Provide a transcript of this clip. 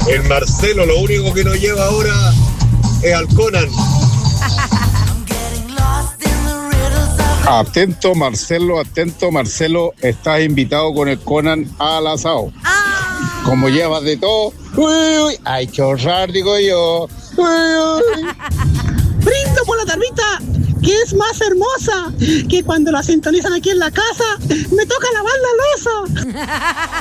El Marcelo lo único que nos lleva ahora es al Conan. Atento Marcelo, estás invitado con el Conan al asado. Como llevas de todo, uy, hay que ahorrar, digo yo. Uy. Brindo por la tardita, que es más hermosa, que cuando la sintonizan aquí en la casa, me toca lavar la loza.